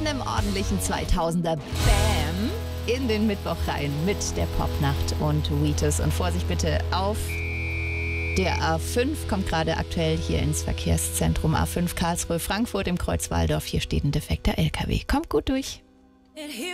einem ordentlichen 2000er Bam in den Mittwoch rein mit der Popnacht und Wheatus. Und Vorsicht bitte auf der A5, kommt gerade aktuell hier ins Verkehrszentrum A5 Karlsruhe-Frankfurt im Kreuz Waldorf. Hier steht ein defekter LKW. Kommt gut durch.